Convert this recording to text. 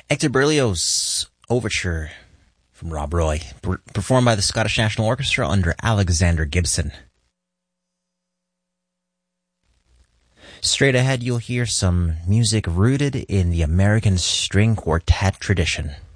Hector Berlioz Overture from Rob Roy, performed by the Scottish National Orchestra under Alexander Gibson. Straight ahead, you'll hear some music rooted in the American string quartet tradition.